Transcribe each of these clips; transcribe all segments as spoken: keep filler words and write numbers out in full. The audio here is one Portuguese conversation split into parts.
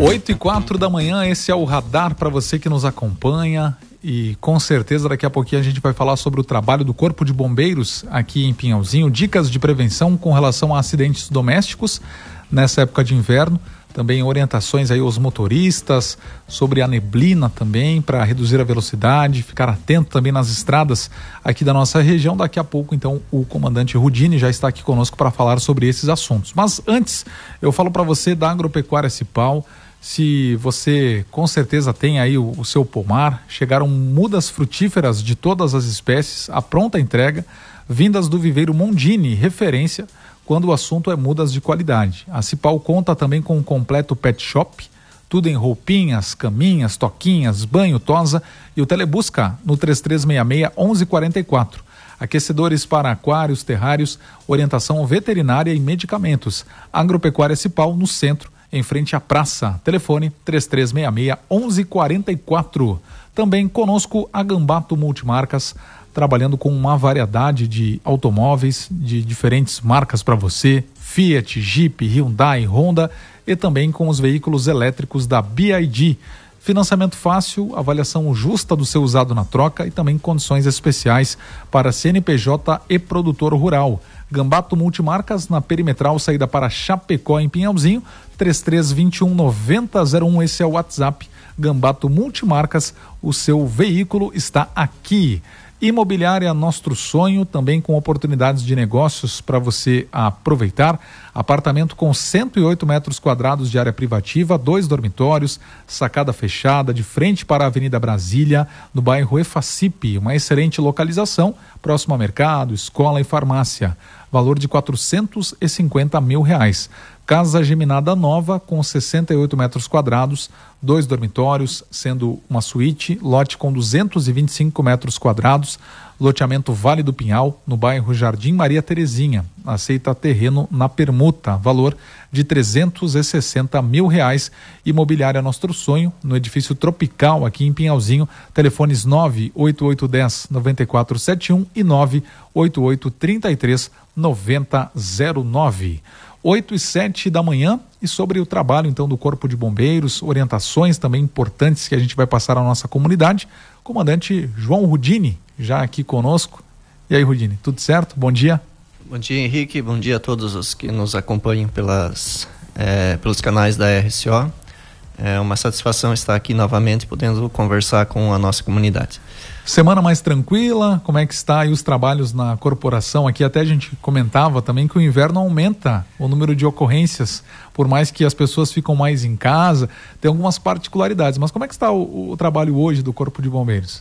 oito e quatro da manhã, esse é o Radar para você que nos acompanha e com certeza daqui a pouquinho a gente vai falar sobre o trabalho do Corpo de Bombeiros aqui em Pinhalzinho, dicas de prevenção com relação a acidentes domésticos nessa época de inverno, também orientações aí aos motoristas sobre a neblina também para reduzir a velocidade, ficar atento também nas estradas aqui da nossa região. Daqui a pouco então o comandante Rudini já está aqui conosco para falar sobre esses assuntos. Mas antes eu falo para você da Agropecuária Cipal. Se você com certeza tem aí o, o seu pomar, chegaram mudas frutíferas de todas as espécies, à pronta entrega, vindas do viveiro Mondini, referência quando o assunto é mudas de qualidade. A Cipal conta também com um completo pet shop, tudo em roupinhas, caminhas, toquinhas, banho, tosa e o Telebusca no três três seis seis, onze quarenta e quatro. Aquecedores para aquários, terrários, orientação veterinária e medicamentos. Agropecuária Cipal no centro, em frente à praça. Telefone três três seis seis, onze quarenta e quatro. Também conosco a Gambato Multimarcas, trabalhando com uma variedade de automóveis de diferentes marcas para você, Fiat, Jeep, Hyundai, Honda e também com os veículos elétricos da B I D. Financiamento fácil, avaliação justa do seu usado na troca e também condições especiais para C N P J e produtor rural. Gambato Multimarcas, na Perimetral, saída para Chapecó, em Pinhalzinho, três três dois um, nove zero zero um, esse é o WhatsApp. Gambato Multimarcas, o seu veículo está aqui. Imobiliária Nostro Sonho, também com oportunidades de negócios para você aproveitar. Apartamento com cento e oito metros quadrados de área privativa, dois dormitórios, sacada fechada, de frente para a Avenida Brasília, no bairro Efacip. Uma excelente localização, próximo a mercado, escola e farmácia. Valor de quatrocentos e cinquenta mil reais. Casa geminada nova com sessenta e oito metros quadrados, dois dormitórios, sendo uma suíte, lote com duzentos e vinte e cinco metros quadrados, loteamento Vale do Pinhal, no bairro Jardim Maria Terezinha. Aceita terreno na permuta, valor de trezentos e sessenta mil reais. Imobiliária Nostro Sonho, no edifício Tropical, aqui em Pinhalzinho. Telefones nove oito oito um zero, nove quatro sete um e nove oito oito três três nove zero zero nove. oito e sete da manhã, e sobre o trabalho então do Corpo de Bombeiros, orientações também importantes que a gente vai passar à nossa comunidade. Comandante João Rudini, já aqui conosco. E aí, Rudini, tudo certo? Bom dia. Bom dia, Henrique, bom dia a todos os que nos acompanham pelas, é, pelos canais da R C O. É uma satisfação estar aqui novamente podendo conversar com a nossa comunidade. Semana mais tranquila, como é que está aí os trabalhos na corporação? Aqui até a gente comentava também que o inverno aumenta o número de ocorrências, por mais que as pessoas ficam mais em casa, tem algumas particularidades, mas como é que está o, o trabalho hoje do Corpo de Bombeiros?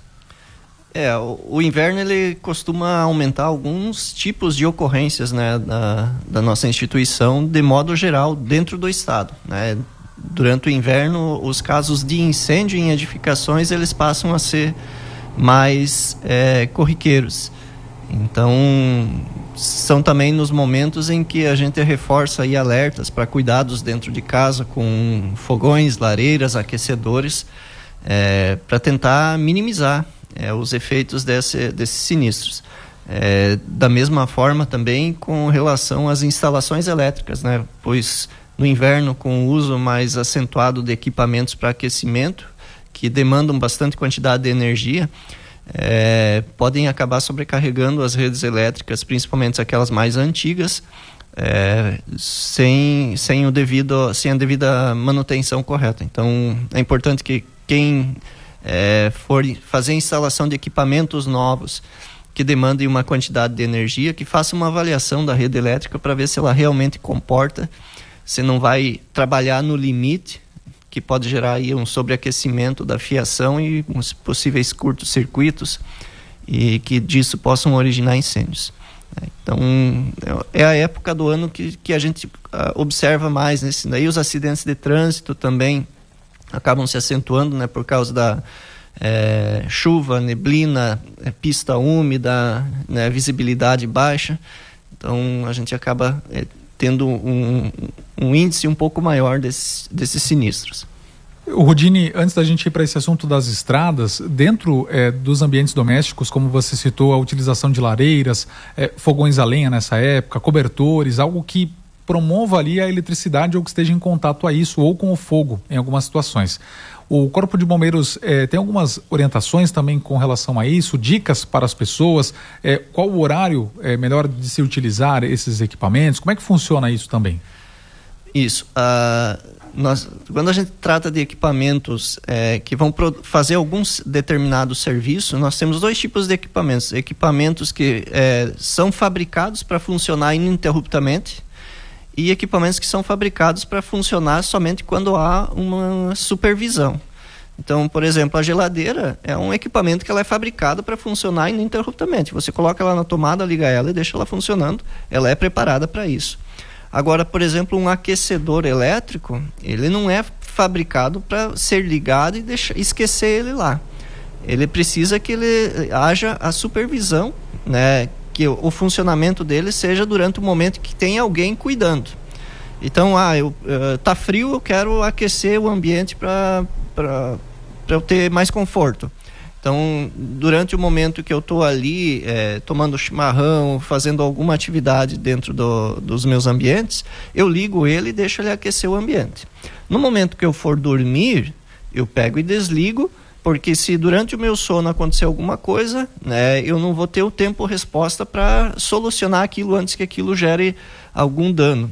É, o, o inverno ele costuma aumentar alguns tipos de ocorrências, né, da, da nossa instituição, de modo geral, dentro do estado, né? Durante o inverno, os casos de incêndio em edificações, eles passam a ser mais é, corriqueiros. Então, são também nos momentos em que a gente reforça aí alertas para cuidados dentro de casa com fogões, lareiras, aquecedores, é, para tentar minimizar é, os efeitos desse, desses sinistros. É, da mesma forma também com relação às instalações elétricas, né? Pois no inverno, com o uso mais acentuado de equipamentos para aquecimento, que demandam bastante quantidade de energia, é, podem acabar sobrecarregando as redes elétricas, principalmente aquelas mais antigas, é, sem, sem, o devido, sem a devida manutenção correta. Então, é importante que quem é, for fazer instalação de equipamentos novos, que demandem uma quantidade de energia, que faça uma avaliação da rede elétrica para ver se ela realmente comporta, se não vai trabalhar no limite, que pode gerar aí um sobreaquecimento da fiação e uns possíveis curtos-circuitos, e que disso possam originar incêndios. Então, é a época do ano que, que a gente uh, observa mais, nesse, daí os acidentes de trânsito também acabam se acentuando, né, por causa da é, chuva, neblina, é, pista úmida, né, visibilidade baixa. Então, a gente acaba é, tendo um, um índice um pouco maior desses, desses sinistros. O Rudini, antes da gente ir para esse assunto das estradas, dentro é, dos ambientes domésticos, como você citou, a utilização de lareiras, é, fogões a lenha nessa época, cobertores, algo que promova ali a eletricidade ou que esteja em contato a isso ou com o fogo em algumas situações. O Corpo de Bombeiros eh, tem algumas orientações também com relação a isso, dicas para as pessoas, eh, qual o horário eh, melhor de se utilizar esses equipamentos, como é que funciona isso também? Isso, uh, nós, quando a gente trata de equipamentos eh, que vão pro, fazer algum determinado serviço, nós temos dois tipos de equipamentos, equipamentos que eh, são fabricados para funcionar ininterruptamente e equipamentos que são fabricados para funcionar somente quando há uma supervisão. Então, por exemplo, a geladeira é um equipamento que ela é fabricada para funcionar ininterruptamente. Você coloca ela na tomada, liga ela e deixa ela funcionando. Ela é preparada para isso. Agora, por exemplo, um aquecedor elétrico, ele não é fabricado para ser ligado e deixar, esquecer ele lá. Ele precisa que ele haja a supervisão, né? Que o funcionamento dele seja durante o momento que tem alguém cuidando. Então, ah, eu, uh, tá frio, eu quero aquecer o ambiente para para eu ter mais conforto. Então, durante o momento que eu estou ali é, tomando chimarrão, fazendo alguma atividade dentro do, dos meus ambientes, eu ligo ele e deixo ele aquecer o ambiente. No momento que eu for dormir, eu pego e desligo, porque se durante o meu sono acontecer alguma coisa, né, eu não vou ter o tempo resposta para solucionar aquilo antes que aquilo gere algum dano.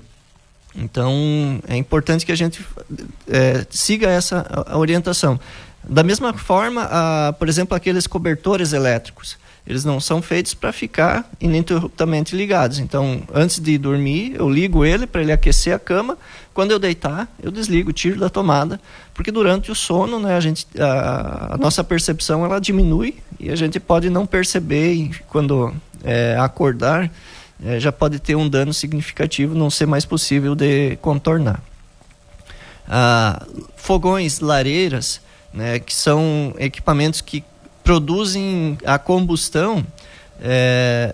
Então, é importante que a gente é, siga essa a, a orientação. Da mesma forma, a, por exemplo, aqueles cobertores elétricos, eles não são feitos para ficar ininterruptamente ligados. Então, antes de dormir, eu ligo ele para ele aquecer a cama. Quando eu deitar, eu desligo, tiro da tomada, porque durante o sono, né, a, gente, a, a nossa percepção ela diminui e a gente pode não perceber e quando é, acordar, é, já pode ter um dano significativo, não ser mais possível de contornar. Ah, fogões, lareiras, né, que são equipamentos que produzem a combustão, é,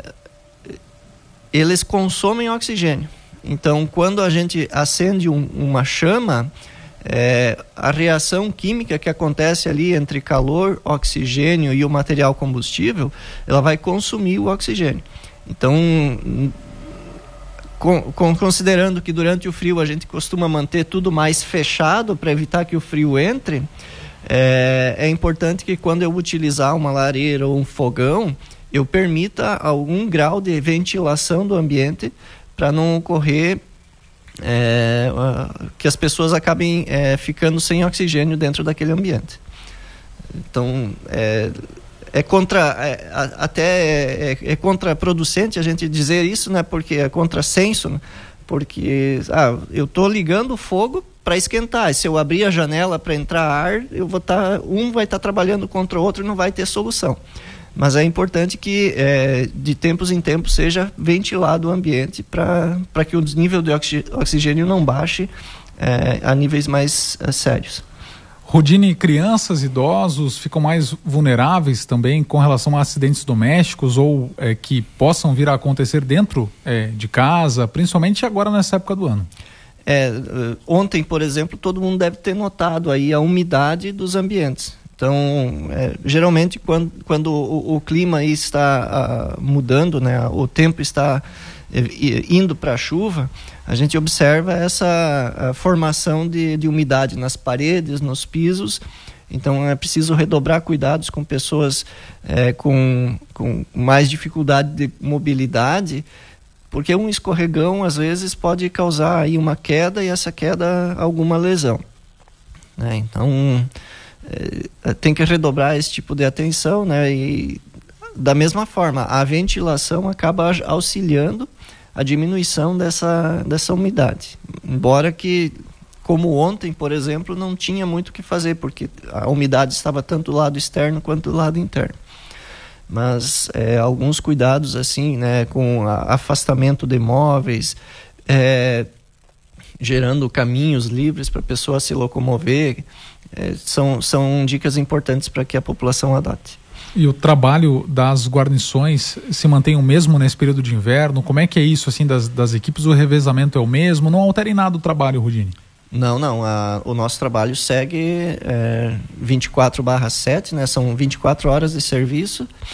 eles consomem oxigênio. Então, quando a gente acende um, uma chama, é, a reação química que acontece ali entre calor, oxigênio e o material combustível, ela vai consumir o oxigênio. Então, com, com, considerando que durante o frio a gente costuma manter tudo mais fechado para evitar que o frio entre, é, é importante que quando eu utilizar uma lareira ou um fogão, eu permita algum grau de ventilação do ambiente para não ocorrer é, que as pessoas acabem é, ficando sem oxigênio dentro daquele ambiente. Então, é, é contra, é, até é, é contraproducente a gente dizer isso, né? Porque é contrassenso, né? Porque ah, eu estou ligando o fogo para esquentar. Se eu abrir a janela para entrar ar, eu vou tá, um vai estar tá trabalhando contra o outro e não vai ter solução. Mas é importante que é, de tempos em tempos seja ventilado o ambiente para que o nível de oxigênio não baixe é, a níveis mais é, sérios. Rudine, crianças, idosos ficam mais vulneráveis também com relação a acidentes domésticos ou é, que possam vir a acontecer dentro é, de casa, principalmente agora nessa época do ano. É, ontem, por exemplo, todo mundo deve ter notado aí a umidade dos ambientes. Então, é, geralmente, quando, quando o, o clima está uh, mudando, né, o tempo está uh, indo para a chuva, a gente observa essa uh, formação de, de umidade nas paredes, nos pisos. Então, é preciso redobrar cuidados com pessoas uh, com, com mais dificuldade de mobilidade, porque um escorregão, às vezes, pode causar aí uma queda e essa queda alguma lesão. Né? Então... É, tem que redobrar esse tipo de atenção, né? E da mesma forma, a ventilação acaba auxiliando a diminuição dessa, dessa umidade. Embora que, como ontem, por exemplo, não tinha muito o que fazer, porque a umidade estava tanto do lado externo quanto do lado interno. Mas é, alguns cuidados, assim, né, com a, afastamento de móveis, é, gerando caminhos livres para a pessoa se locomover, É, são, são dicas importantes para que a população adote. E o trabalho das guarnições se mantém o mesmo nesse período de inverno? Como é que é isso assim das, das equipes? O revezamento é o mesmo? Não altera em nada o trabalho, Rudine? Não, não. A, o nosso trabalho segue é, vinte e quatro barra sete, né? São vinte e quatro horas de serviço.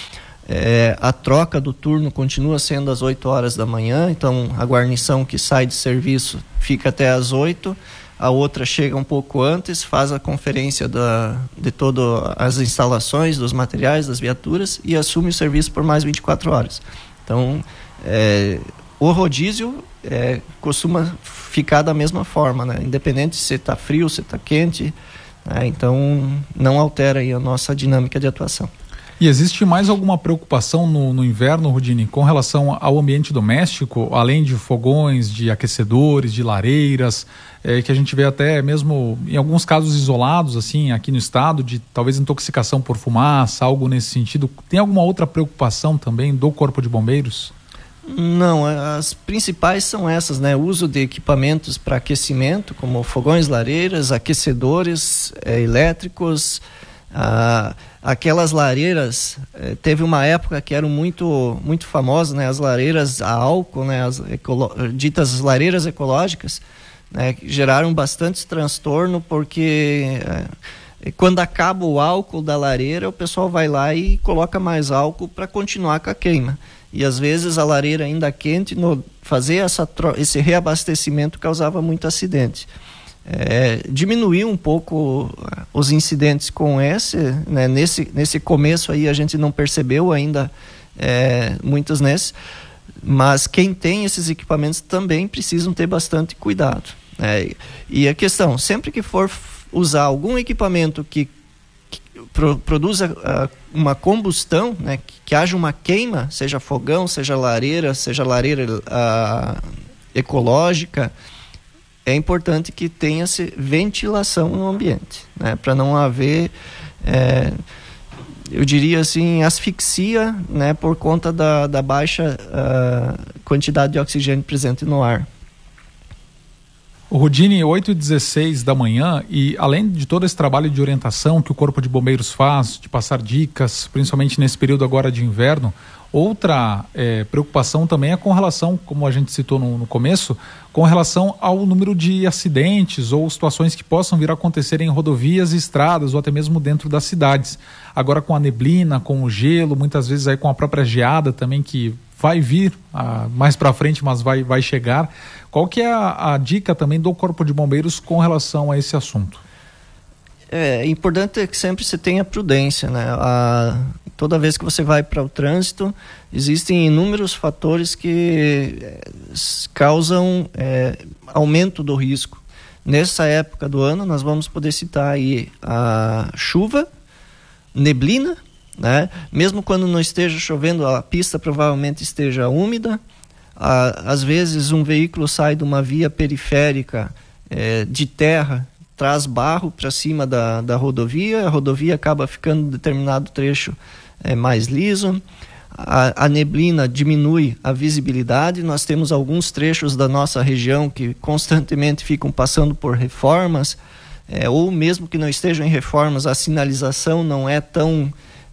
É, a troca do turno continua sendo às oito horas da manhã, então a guarnição que sai de serviço fica até às oito, a outra chega um pouco antes, faz a conferência da, de todas as instalações, dos materiais, das viaturas e assume o serviço por mais vinte e quatro horas. Então, é, o rodízio é, costuma ficar da mesma forma, né? Independente se está frio, se está quente, né? Então não altera aí a nossa dinâmica de atuação. E existe mais alguma preocupação no, no inverno, Rudini, com relação ao ambiente doméstico, além de fogões, de aquecedores, de lareiras, é, que a gente vê até mesmo em alguns casos isolados, assim, aqui no estado, de talvez intoxicação por fumaça, algo nesse sentido. Tem alguma outra preocupação também do Corpo de Bombeiros? Não, as principais são essas, né? O uso de equipamentos para aquecimento, como fogões, lareiras, aquecedores é, elétricos. Ah, aquelas lareiras, eh, teve uma época que eram muito, muito famosas, né? As lareiras a álcool, né? As ecolo- ditas lareiras ecológicas, né? Que geraram bastante transtorno, porque eh, quando acaba o álcool da lareira, o pessoal vai lá e coloca mais álcool para continuar com a queima. E às vezes a lareira ainda quente, no, fazer essa tro- esse reabastecimento causava muito acidente. É, diminuir um pouco os incidentes com esse, né, nesse, nesse começo aí a gente não percebeu ainda é, muitos nesses, mas quem tem esses equipamentos também precisam ter bastante cuidado, né? E a questão, sempre que for usar algum equipamento que, que pro, produza uh, uma combustão, né, que, que haja uma queima, seja fogão, seja lareira, seja lareira uh, ecológica, é importante que tenha-se ventilação no ambiente, né, para não haver, é, eu diria assim, asfixia, né, por conta da, da baixa uh, quantidade de oxigênio presente no ar. O Rudini, oito e dezesseis da manhã, e além de todo esse trabalho de orientação que o Corpo de Bombeiros faz, de passar dicas, principalmente nesse período agora de inverno, outra é, preocupação também é com relação, como a gente citou no, no começo, com relação ao número de acidentes ou situações que possam vir a acontecer em rodovias e estradas ou até mesmo dentro das cidades. Agora com a neblina, com o gelo, muitas vezes aí com a própria geada também, que vai vir ah, mais para frente, mas vai, vai chegar. Qual que é a, a dica também do Corpo de Bombeiros com relação a esse assunto? É importante que sempre você tenha prudência, né? A, toda vez que você vai para o trânsito, existem inúmeros fatores que é, causam é, aumento do risco. Nessa época do ano, nós vamos poder citar aí a chuva, neblina, né? Mesmo quando não esteja chovendo, a pista provavelmente esteja úmida. A, às vezes um veículo sai de uma via periférica é, de terra, traz barro para cima da, da rodovia, a rodovia acaba ficando determinado trecho é, mais liso, a, a neblina diminui a visibilidade. Nós temos alguns trechos da nossa região que constantemente ficam passando por reformas, é, ou mesmo que não estejam em reformas, a sinalização não é tão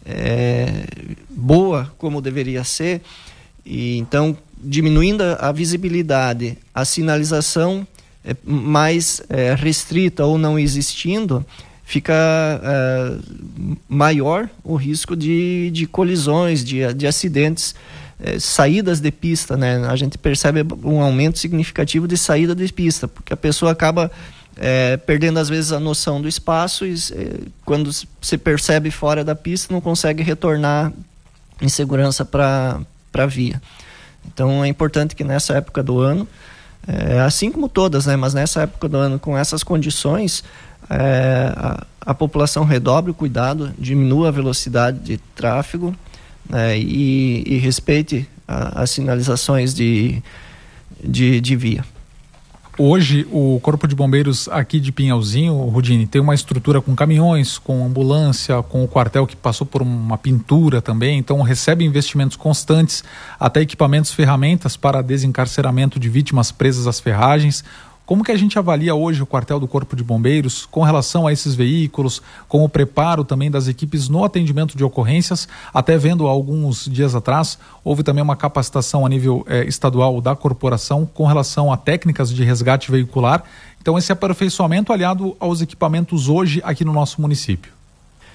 é, boa como deveria ser, e então diminuindo a visibilidade, a sinalização é, mais é, restrita ou não existindo, fica é, maior o risco de, de colisões, de, de acidentes, é, saídas de pista, né? A gente percebe um aumento significativo de saída de pista, porque a pessoa acaba é, perdendo às vezes a noção do espaço e é, quando se percebe fora da pista não consegue retornar em segurança para a via. Então é importante que nessa época do ano, é, assim como todas, né, mas nessa época do ano, com essas condições, é, a, a população redobre o cuidado, diminua a velocidade de tráfego, né, e, e respeite a, as sinalizações de, de, de via. Hoje, o Corpo de Bombeiros aqui de Pinhalzinho, Rudini, tem uma estrutura com caminhões, com ambulância, com o quartel que passou por uma pintura também, então recebe investimentos constantes, até equipamentos, ferramentas para desencarceramento de vítimas presas às ferragens. Como que a gente avalia hoje o quartel do Corpo de Bombeiros com relação a esses veículos, com o preparo também das equipes no atendimento de ocorrências? Até vendo alguns dias atrás, houve também uma capacitação a nível eh, estadual da corporação com relação a técnicas de resgate veicular. Então esse aperfeiçoamento aliado aos equipamentos hoje aqui no nosso município.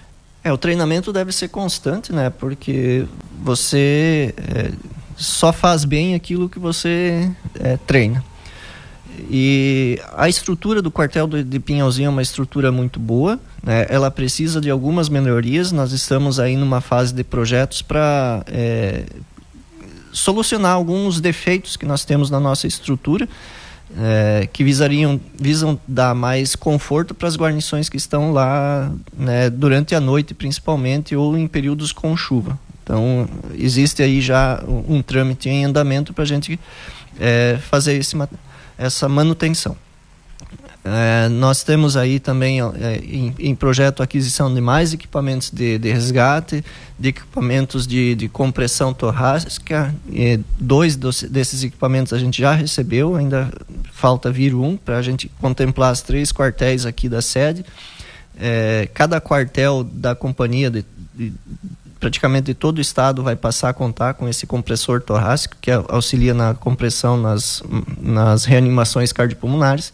É, o treinamento deve ser constante, né? Porque você é, só faz bem aquilo que você é, treina. E a estrutura do quartel de Pinhalzinho é uma estrutura muito boa, né? Ela precisa de algumas melhorias. Nós estamos aí numa fase de projetos para é, solucionar alguns defeitos que nós temos na nossa estrutura, é, que visariam, visam dar mais conforto para as guarnições que estão lá, né, durante a noite principalmente, ou em períodos com chuva. Então existe aí já um, um trâmite em andamento para a gente é, fazer esse material, essa manutenção. É, nós temos aí também é, em, em projeto a aquisição de mais equipamentos de, de resgate, de equipamentos de, de compressão torácica. E dois dos, desses equipamentos a gente já recebeu, ainda falta vir um para a gente contemplar as três quartéis aqui da sede. É, cada quartel da companhia de, de praticamente de todo o estado vai passar a contar com esse compressor torácico, que auxilia na compressão nas, nas reanimações cardiopulmonares.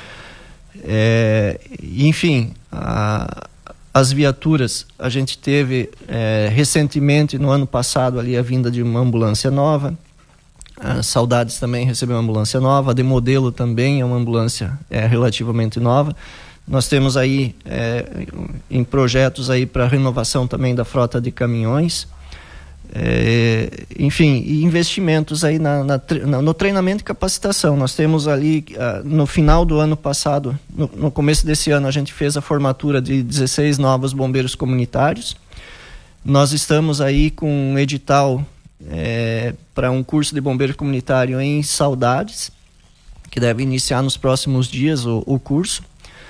É, enfim, a, as viaturas, a gente teve é, recentemente, no ano passado, ali a vinda de uma ambulância nova. A Saudades também recebeu uma ambulância nova. A de modelo também é uma ambulância é, relativamente nova. Nós temos aí é, em projetos aí para renovação também da frota de caminhões, é, enfim, e investimentos aí na, na, no treinamento e capacitação. Nós temos ali, no final do ano passado, no, no começo desse ano, a gente fez a formatura de dezesseis novos bombeiros comunitários. Nós estamos aí com um edital é, para um curso de bombeiro comunitário em Saudades, que deve iniciar nos próximos dias o, o curso.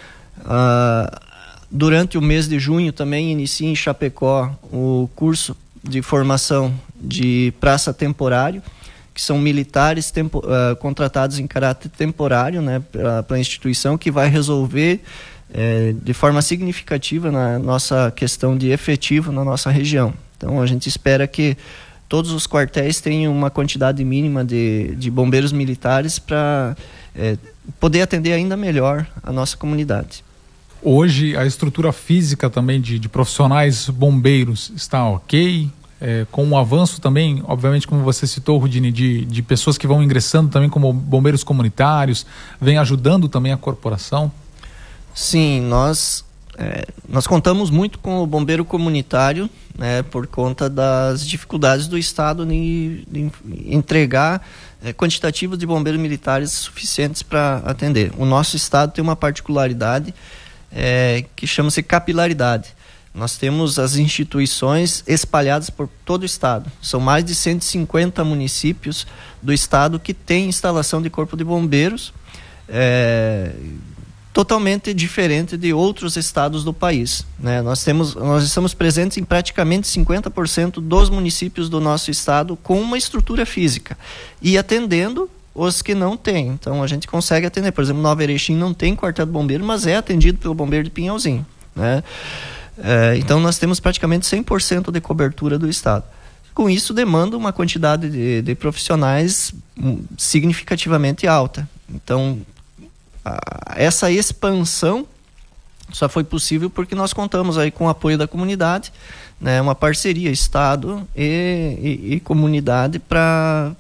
Uh, durante o mês de junho também inicia em Chapecó o curso de formação de praça temporário, que são militares tempo, uh, contratados em caráter temporário, né, para a instituição, que vai resolver eh, de forma significativa na nossa questão de efetivo na nossa região. Então a gente espera que todos os quartéis tenham uma quantidade mínima de, de bombeiros militares para eh, poder atender ainda melhor a nossa comunidade. Hoje a estrutura física também de, de profissionais bombeiros está ok? É, com o avanço também, obviamente, como você citou, Rudine, de, de pessoas que vão ingressando também como bombeiros comunitários, vem ajudando também a corporação? Sim, nós, é, nós contamos muito com o bombeiro comunitário, né, por conta das dificuldades do Estado de, de entregar é, quantitativos de bombeiros militares suficientes para atender. O nosso Estado tem uma particularidade É, que chama-se capilaridade. Nós temos as instituições espalhadas por todo o estado. São mais de cento e cinquenta municípios do estado que têm instalação de corpo de bombeiros, é, totalmente diferente de outros estados do país, né? Nós temos, nós estamos presentes em praticamente cinquenta por cento dos municípios do nosso estado com uma estrutura física e atendendo os que não têm. Então a gente consegue atender. Por exemplo, Nova Erechim não tem quartel de bombeiro, mas é atendido pelo bombeiro de Pinhalzinho, né? É, então nós temos praticamente cem por cento de cobertura do estado. Com isso demanda uma quantidade de, de profissionais significativamente alta. Então a, essa expansão só foi possível porque nós contamos aí com o apoio da comunidade, né? Uma parceria Estado e, e, e comunidade para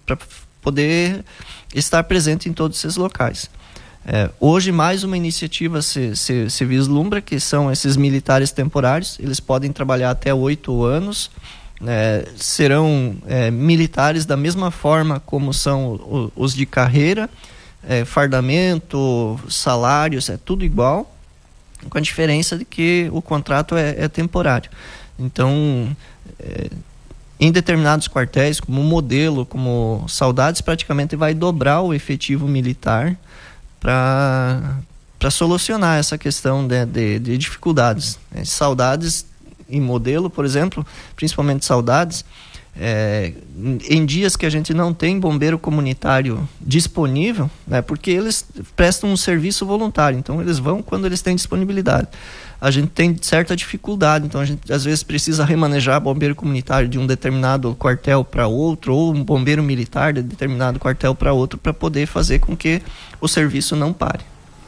poder estar presente em todos esses locais. É, hoje mais uma iniciativa se, se, se vislumbra, que são esses militares temporários. Eles podem trabalhar até oito anos, né? Serão é, militares da mesma forma como são os, os de carreira, é, fardamento, salários, é tudo igual, com a diferença de que o contrato é, é temporário. Então, é, em determinados quartéis, como Modelo, como Saudades, praticamente vai dobrar o efetivo militar para para solucionar essa questão de, de, de dificuldades. É, Saudades e Modelo, por exemplo, principalmente Saudades, é, em dias que a gente não tem bombeiro comunitário disponível, né, porque eles prestam um serviço voluntário, então eles vão quando eles têm disponibilidade. A gente tem certa dificuldade, então a gente às vezes precisa remanejar bombeiro comunitário de um determinado quartel para outro, ou um bombeiro militar de determinado quartel para outro, para poder fazer com que o serviço não pare.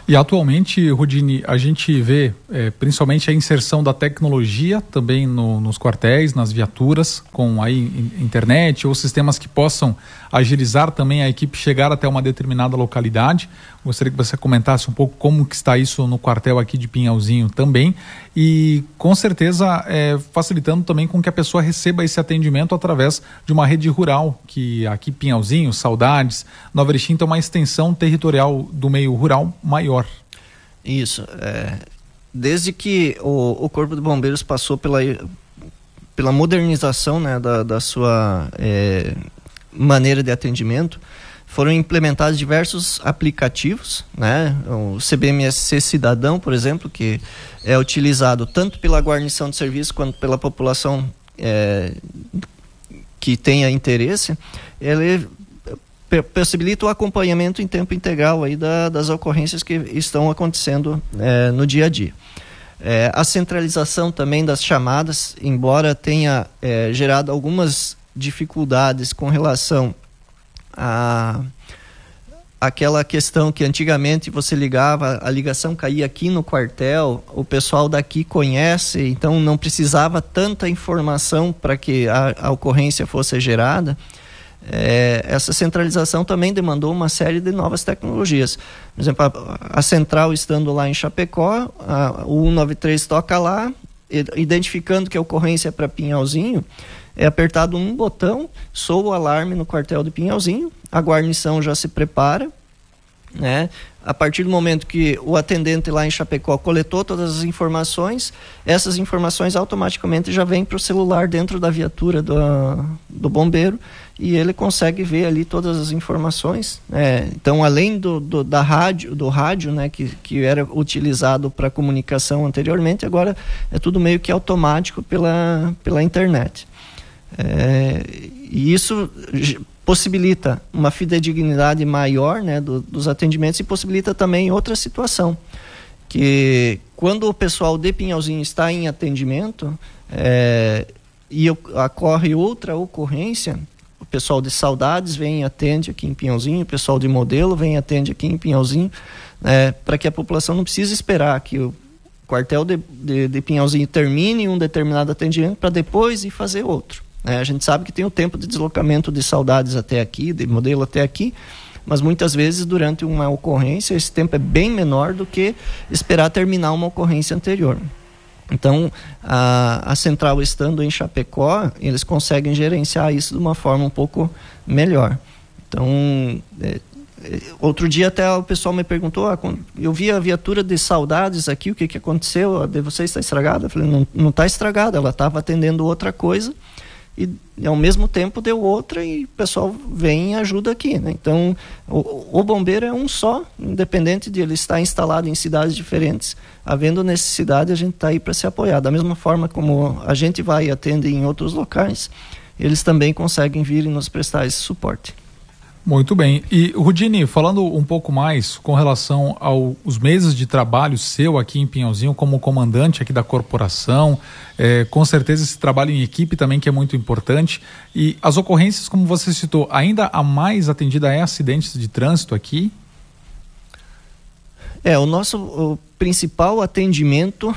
E atualmente, Rudini, a gente vê é, principalmente a inserção da tecnologia também no, nos quartéis, nas viaturas, com aí internet ou sistemas que possam agilizar também a equipe chegar até uma determinada localidade. Gostaria que você comentasse um pouco como que está isso no quartel aqui de Pinhalzinho também e com certeza é, facilitando também com que a pessoa receba esse atendimento através de uma rede rural, que aqui Pinhalzinho, Saudades, Nova Erechim tem uma extensão territorial do meio rural maior. Isso, é, desde que o, o Corpo de Bombeiros passou pela, pela modernização, né, da, da sua é, maneira de atendimento, foram implementados diversos aplicativos, né? O C B M S C Cidadão, por exemplo, que é utilizado tanto pela guarnição de serviço quanto pela população é, que tenha interesse. Ele possibilita o acompanhamento em tempo integral aí da, das ocorrências que estão acontecendo é, no dia a dia. É, a centralização também das chamadas, embora tenha é, gerado algumas dificuldades com relação a aquela questão que antigamente você ligava, a ligação caía aqui no quartel, o pessoal daqui conhece, então não precisava tanta informação para que a, a ocorrência fosse gerada. É, essa centralização também demandou uma série de novas tecnologias. Por exemplo, a, a central estando lá em Chapecó, a, o cento e noventa e três toca lá, identificando que a ocorrência é para Pinhalzinho, é apertado um botão, soa o alarme no quartel de Pinhalzinho, a guarnição já se prepara, né? A partir do momento que o atendente lá em Chapecó coletou todas as informações, essas informações automaticamente já vêm para o celular dentro da viatura do, do bombeiro e ele consegue ver ali todas as informações, né? Então, além do, do, da rádio, do rádio, né, que, que era utilizado para comunicação anteriormente, agora é tudo meio que automático pela, pela internet. É, e isso possibilita uma fidedignidade maior, né, do, dos atendimentos e possibilita também outra situação, que quando o pessoal de Pinhalzinho está em atendimento é, e ocorre outra ocorrência, o pessoal de Saudades vem e atende aqui em Pinhalzinho, o pessoal de Modelo vem e atende aqui em Pinhalzinho, é, para que a população não precise esperar que o quartel de, de, de Pinhalzinho termine um determinado atendimento para depois ir fazer outro. É, a gente sabe que tem o tempo de deslocamento de Saudades até aqui, de Modelo até aqui, mas muitas vezes durante uma ocorrência esse tempo é bem menor do que esperar terminar uma ocorrência anterior. Então, a, a central estando em Chapecó, eles conseguem gerenciar isso de uma forma um pouco melhor. Então, é, outro dia até o pessoal me perguntou, ah, eu vi a viatura de Saudades aqui, o que, que aconteceu? A de vocês está estragada? Eu falei, não, não está estragada, ela estava atendendo outra coisa, e ao mesmo tempo deu outra e o pessoal vem e ajuda aqui, né? Então o, o bombeiro é um só, independente de ele estar instalado em cidades diferentes, havendo necessidade a gente está aí para se apoiar, da mesma forma como a gente vai e atende em outros locais, eles também conseguem vir e nos prestar esse suporte. Muito bem. E, Rudini, falando um pouco mais com relação aos meses de trabalho seu aqui em Pinhalzinho como comandante aqui da corporação, é, com certeza esse trabalho em equipe também que é muito importante. E as ocorrências, como você citou, ainda a mais atendida é acidentes de trânsito aqui? É, o nosso o principal atendimento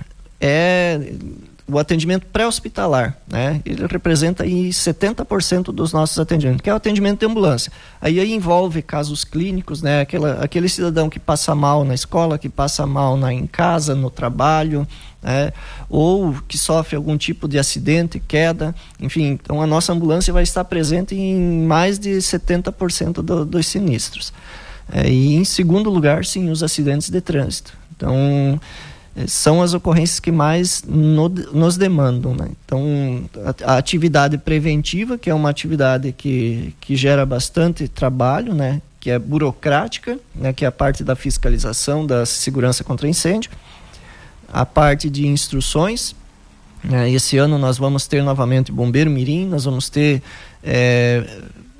é o atendimento pré-hospitalar, né? Ele representa aí setenta por cento dos nossos atendimentos, que é o atendimento de ambulância. Aí, aí envolve casos clínicos, né? Aquela, aquele cidadão que passa mal na escola, que passa mal na, em casa, no trabalho, né? Ou que sofre algum tipo de acidente, queda, enfim. Então a nossa ambulância vai estar presente em mais de setenta por cento do, dos sinistros. É, e em segundo lugar, sim, os acidentes de trânsito. Então são as ocorrências que mais no, nos demandam, né? Então, a, a atividade preventiva, que é uma atividade que, que gera bastante trabalho, né? Que é burocrática, né? Que é a parte da fiscalização, da segurança contra incêndio, a parte de instruções, né? Esse ano nós vamos ter novamente Bombeiro Mirim, nós vamos ter é,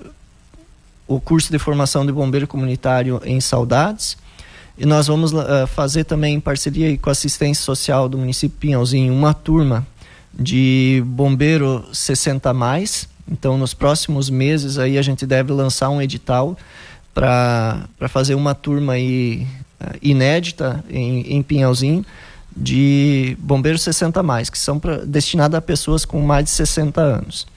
o curso de formação de bombeiro comunitário em Saudades. E nós vamos uh, fazer também em parceria com a assistência social do município de Pinhalzinho uma turma de bombeiro sessenta a mais. Então nos próximos meses aí a gente deve lançar um edital para para fazer uma turma aí inédita em, em Pinhalzinho, de bombeiros sessenta mais, que são pra, destinados a pessoas com mais de sessenta anos.